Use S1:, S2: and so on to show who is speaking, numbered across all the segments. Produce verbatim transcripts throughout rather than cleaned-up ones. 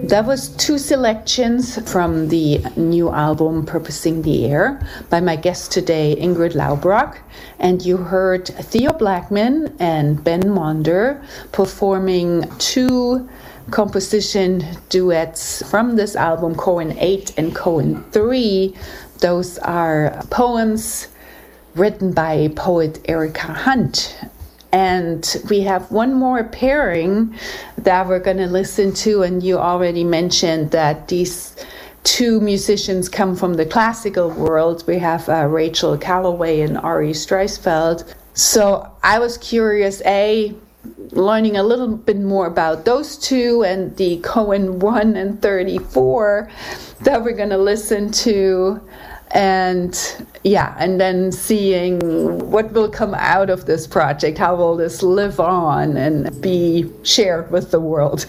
S1: That was two selections from the new album Purposing the Air by my guest today, Ingrid Laubrock. And you heard Theo Blackman and Ben Monder performing two composition duets from this album, Cohen eight and Cohen three. Those are poems written by poet Erica Hunt. And we have one more pairing that we're going to listen to, and you already mentioned that these two musicians come from the classical world. We have uh, Rachel Calloway and Ari Streisfeld. So I was curious, A, learning a little bit more about those two and the Cohen one and thirty-four that we're going to listen to. And yeah, and then seeing what will come out of this project, how will this live on and be shared with the world.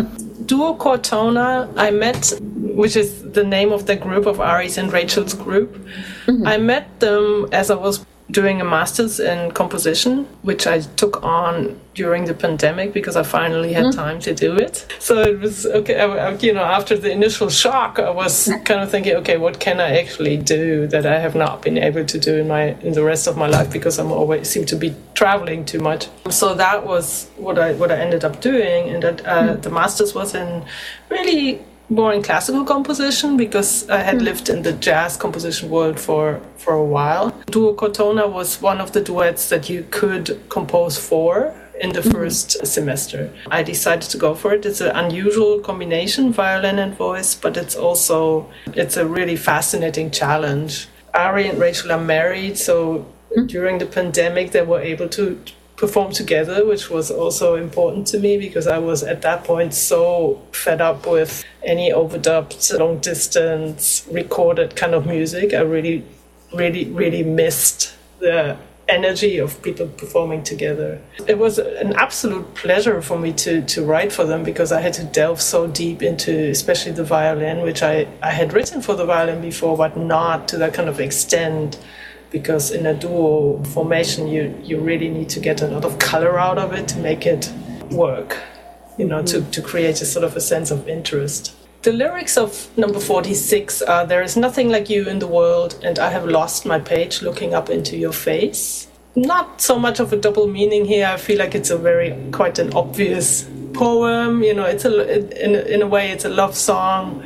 S2: Duo Cortona, I met, which is the name of the group of Ari's and Rachel's group. Mm-hmm. I met them as I was doing a master's in composition, which I took on during the pandemic because I finally had mm. time to do it. So it was okay, I, you know, after the initial shock, I was kind of thinking, okay, what can I actually do that I have not been able to do in my in the rest of my life because I'm always seem to be traveling too much. So that was what I what I ended up doing, and that uh, mm. the master's was in really more in classical composition because I had mm. lived in the jazz composition world for, for a while. Duo Cortona was one of the duets that you could compose for in the mm. first semester. I decided to go for it. It's an unusual combination, violin and voice, but it's also, it's a really fascinating challenge. Ari and Rachel are married, so mm. during the pandemic they were able to perform together, which was also important to me because I was at that point so fed up with any overdubbed, long distance, recorded kind of music. I really, really, really missed the energy of people performing together. It was an absolute pleasure for me to, to write for them because I had to delve so deep into especially the violin, which I, I had written for the violin before, but not to that kind of extent. Because in a duo formation, you, you really need to get a lot of color out of it to make it work, you know, to, to create a sort of a sense of interest. The lyrics of number forty-six are, there is nothing like you in the world, and I have lost my page looking up into your face. Not so much of a double meaning here. I feel like it's a very, quite an obvious poem. You know, it's a, in, in a way, it's a love song.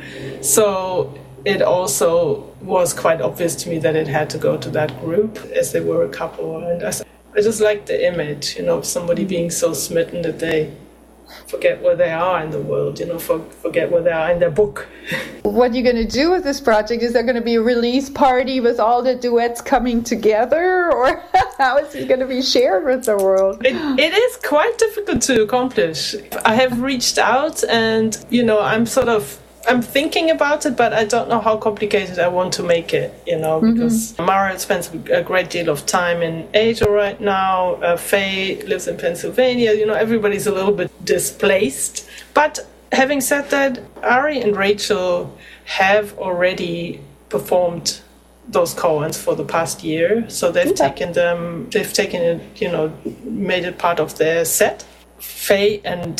S2: So it also was quite obvious to me that it had to go to that group as they were a couple. And I, I just liked the image, you know, of somebody being so smitten that they forget where they are in the world, you know, for, forget where they are in their book.
S1: What are you going to do with this project? Is there going to be a release party with all the duets coming together? Or how is it going to be shared with the world?
S2: It, it is quite difficult to accomplish. I have reached out and, you know, I'm sort of I'm thinking about it, but I don't know how complicated I want to make it, you know, because mm-hmm. Mara spends a great deal of time in Asia right now. Uh, Faye lives in Pennsylvania. You know, everybody's a little bit displaced. But having said that, Ari and Rachel have already performed those Cohens for the past year. So they've okay. taken them, they've taken it, you know, made it part of their set. Faye and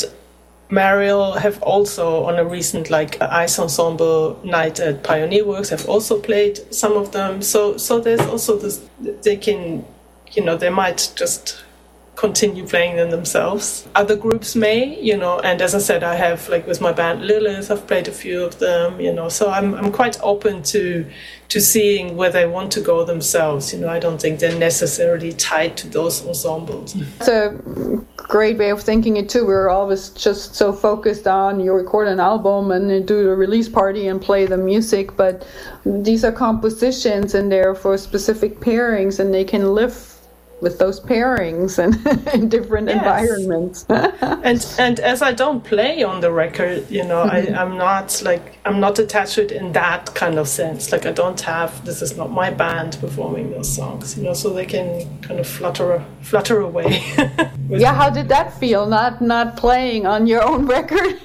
S2: Mariel have also, on a recent like ice ensemble night at Pioneer Works, have also played some of them. So, so there's also this. They can, you know, they might just continue playing them themselves. Other groups may, you know, and as I said, I have like with my band Lilith, I've played a few of them, you know. So I'm I'm quite open to to seeing where they want to go themselves. You know, I don't think they're necessarily tied to those ensembles.
S1: It's a great way of thinking it too. We're always just so focused on you record an album and then do a release party and play the music, but these are compositions and they're for specific pairings and they can live with those pairings and in different yes. environments.
S2: and and as I don't play on the record, you know, mm-hmm. I, I'm not like I'm not attached to it in that kind of sense. Like I don't have this is not my band performing those songs, you know, so they can kind of flutter flutter away.
S1: Yeah, how did that feel? Not not playing on your own record?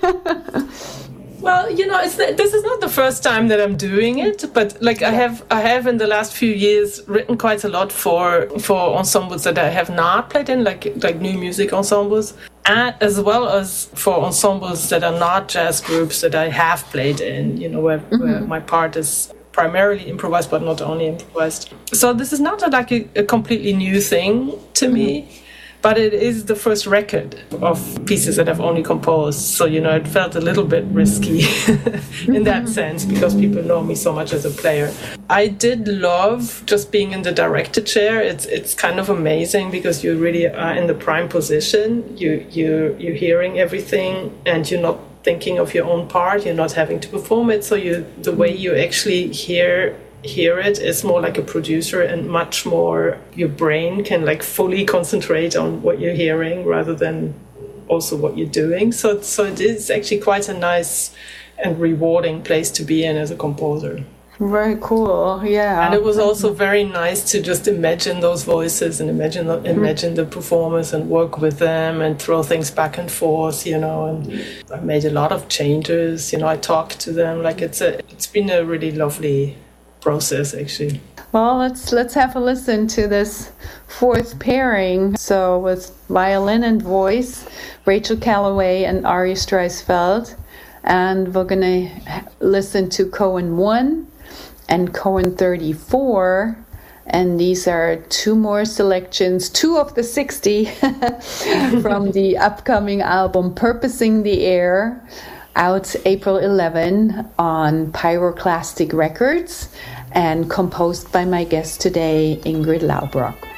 S2: Well, you know, it's the, this is not the first time that I'm doing it, but like I have, I have in the last few years written quite a lot for for ensembles that I have not played in, like like new music ensembles, and as well as for ensembles that are not jazz groups that I have played in, you know, where, mm-hmm. where my part is primarily improvised, but not only improvised. So this is not a, like a, a completely new thing to mm-hmm. me. But it is the first record of pieces that I've only composed. So, you know, it felt a little bit risky in that sense because people know me so much as a player. I did love just being in the director chair. It's it's kind of amazing because you really are in the prime position. You, you, you're hearing everything and you're not thinking of your own part. You're not having to perform it. So you the way you actually hear hear it is more like a producer, and much more your brain can like fully concentrate on what you're hearing rather than also what you're doing. So so it is actually quite a nice and rewarding place to be in as a composer.
S1: Very cool, yeah.
S2: And it was also very nice to just imagine those voices and imagine the, imagine the performers and work with them and throw things back and forth, you know. And I made a lot of changes, you know. I talked to them. Like it's a it's been a really lovely process, actually.
S1: Well, let's let's have a listen to this fourth pairing. So with violin and voice, Rachel Callaway and Ari Streisfeld, and we're gonna listen to Cohen one and Cohen thirty-four, and these are two more selections, two of the sixty from the upcoming album Purposing the Air, out April eleventh on Pyroclastic Records, and composed by my guest today, Ingrid Laubrock.